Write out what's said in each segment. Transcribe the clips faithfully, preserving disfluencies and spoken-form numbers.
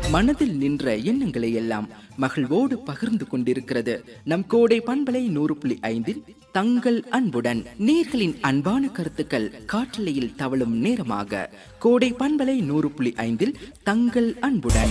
மனதில் நின்ற எண்ணங்களை எல்லாம் மகிழ்வோடு பகிர்ந்து கொண்டிருக்கிறது நம் கோடை பண்பலை நூறு புள்ளி ஐந்தில் தங்கள் அன்புடன். நேர்களின் அன்பான கருத்துக்கள் காற்றலையில் தவழும் நேரமாக கோடை பண்பலை நூறு புள்ளி ஐந்தில் தங்கள் அன்புடன்.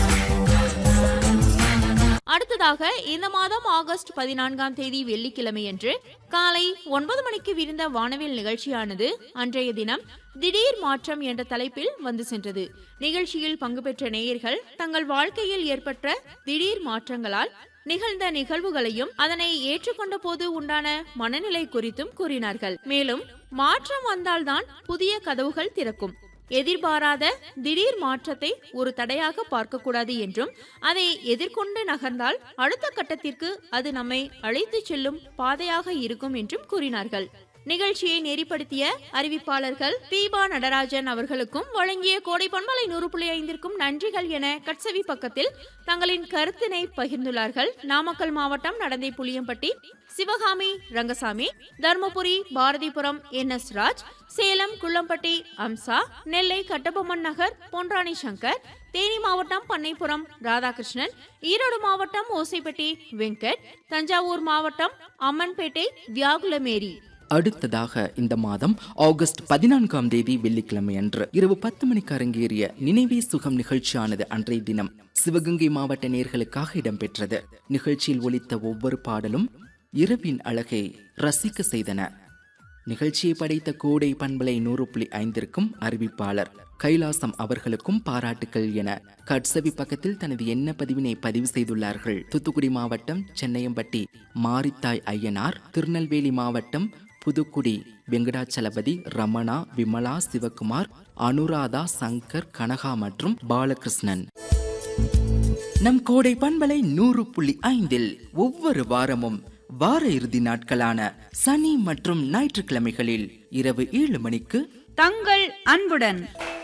அடுத்ததாக இந்த மாதம் ஆகஸ்ட் பதினான்காம் தேதி வெள்ளிக்கிழமையன்று காலை ஒன்பது மணிக்கு விரிந்த வானவில் நிகழ்ச்சியானது அன்றைய தினம் திடீர் மாற்றம் என்ற தலைப்பில் வந்து சென்றது. நிகழ்ச்சியில் பங்கு பெற்ற நேயர்கள் தங்கள் வாழ்க்கையில் ஏற்பட்ட திடீர் மாற்றங்களால் நிகழ்ந்த நிகழ்வுகளையும் அதனை ஏற்றுக்கொண்ட போது உண்டான மனநிலை குறித்தும் கூறினார்கள். மேலும் மாற்றம் வந்தால்தான் புதிய கதவுகள் திறக்கும், எதிர்பாராத திடீர் மாற்றத்தை ஒரு தடையாக பார்க்கக்கூடாது என்றும் அதை எதிர்கொண்டு நகர்ந்தால் அடுத்த கட்டத்திற்கு அது நம்மை அழைத்து செல்லும் பாதையாக இருக்கும் என்றும் கூறினார்கள். நிகழ்ச்சியை நெறிப்படுத்திய அறிவிப்பாளர்கள் தீபா நடராஜன் அவர்களுக்கும் வழங்கிய கோடை பண்பலை நூறு புள்ளி ஐந்திற்கும் நன்றிகள் என கட்சவி பக்கத்தில் தங்களின் கருத்தினை பகிர்ந்துள்ளார்கள். நாமக்கல் மாவட்டம் நடந்தை புளியம்பட்டி சிவகாமி ரங்கசாமி, தர்மபுரி பாரதிபுரம் என் எஸ் ராஜ், சேலம் குள்ளம்பட்டி அம்சா, நெல்லை கட்டபொம்மன் நகர் பொன்ராணி சங்கர், தேனி மாவட்டம் பண்ணைப்புறம் ராதாகிருஷ்ணன், ஈரோடு மாவட்டம் ஓசைப்பட்டி வெங்கட், தஞ்சாவூர் மாவட்டம் அம்மன்பேட்டை வியாகுலமேரி. அடுத்ததாக இந்த மாதம் ஆகஸ்ட் பதினான்காம் தேதி வெள்ளிக்கிழமை அன்று இரவு பத்து மணிக்கு அரங்கேறிய நினைவே சுகம் நிகழ்ச்சியானது அன்றைய தினம் சிவகங்கை மாவட்ட நேயர்களுக்காக இடம்பெற்றது. நிகழ்ச்சியில் ஒலித்த ஒவ்வொரு பாடலும் இரவின் அழகை ரசிக்க செய்தன. நிகழ்ச்சியை படைத்த கோடை பண்பலை நூறு புள்ளி ஐந்திற்கும் அறிவிப்பாளர் கைலாசம் அவர்களுக்கும் பாராட்டுக்கள் என கட்சவி பக்கத்தில் தனது எண்ண பதிவினை பதிவு செய்துள்ளார்கள். தூத்துக்குடி மாவட்டம் சென்னையம்பட்டி மாரித்தாய் ஐயனார், திருநெல்வேலி மாவட்டம் புதுக்குடி வெங்கடாச்சலபதி, ரமணா, விமலா, சிவகுமார், அனுராதா, சங்கர், கனகா மற்றும் பாலகிருஷ்ணன். நம் கோடை பண்பலை நூறு புள்ளி ஐந்தில் ஒவ்வொரு வாரமும் வார இறுதி நாட்களான சனி மற்றும் ஞாயிற்றுக்கிழமைகளில் இரவு ஏழு மணிக்கு தங்கள் அன்புடன்.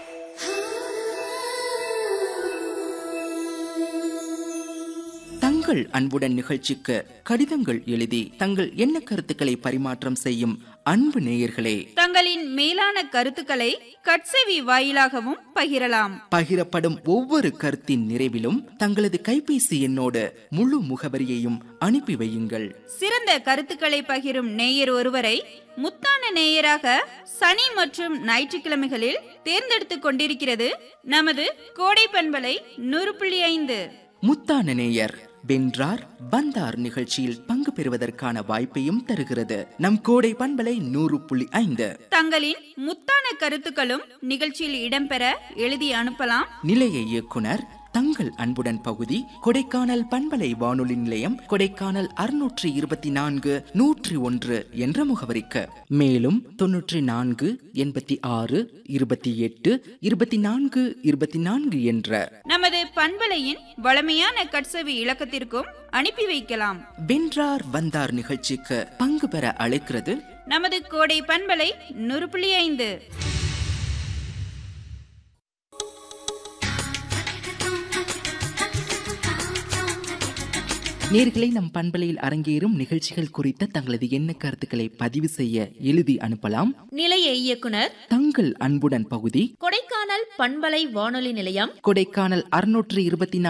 தங்கள் அன்புடன் நிகழ்ச்சிக்கு கடிதங்கள் எழுதி தங்கள் எண்ண கருத்துக்களை பரிமாற்றம் செய்யும் அன்பு நேயர்களே, தங்களின் மேலான கருத்துக்களை கட்செவி வாயிலாகவும் பகிரலாம். பகிரப்படும் ஒவ்வொரு கருத்தின் நிறைவிலும் தங்களது கைபேசி எண்ணோடு முழு முகவரியையும் அனுப்பி வையுங்கள். சிறந்த கருத்துக்களை பகிரும் நேயர் ஒருவரை முத்தான நேயராக சனி மற்றும் ஞாயிற்றுக்கிழமைகளில் தேர்ந்தெடுத்துக் கொண்டிருக்கிறது நமது கோடை பண்பலை நூறு புள்ளி ஐந்து. முத்தான நேயர் வென்றார் வந்தார் நிகழ்ச்சியில் பங்கு பெறுவதற்கான வாய்ப்பையும் தருகிறது நம் கோடை பண்பலை நூறு புள்ளி ஐந்து. தங்களின் முத்தான கருத்துக்களும் நிகழ்ச்சியில் இடம்பெற எழுதி அனுப்பலாம். நிலைய இயக்குனர் தங்கள் அன்புடன் பகுதி, கொடைக்கானல் பண்பலை வானொலி நிலையம், கொடைக்கானல் அறுநூற்றி இருபத்தி நான்கு நூற்றி ஒன்று என்ற முகவரிக்கு. மேலும் தொன்னூற்றி நான்கு எண்பத்தி ஆறு இருபத்தி எட்டு இருபத்தி நான்கு இருபத்தி நான்கு என்ற நமது பண்பலையின் வளமையான கட்சவி இலக்கத்திற்கும் அனுப்பி வைக்கலாம். வென்றார் வந்தார் நிகழ்ச்சிக்கு பங்கு பெற அழைக்கிறது நமது கோடை பண்பலை நூறு புள்ளி ஐந்து. நேர்களை நம் பண்பலையில் அரங்கேறும் நிகழ்ச்சிகள் குறித்த தங்களது எண்ண கருத்துக்களை பதிவு செய்ய எழுதி அனுப்பலாம். நிலைய இயக்குனர் தங்கள் அன்புடன் பகுதி, கொடைக்கானல் பண்பலை வானொலி நிலையம், கொடைக்கானல் அறுநூற்றி இருபத்தி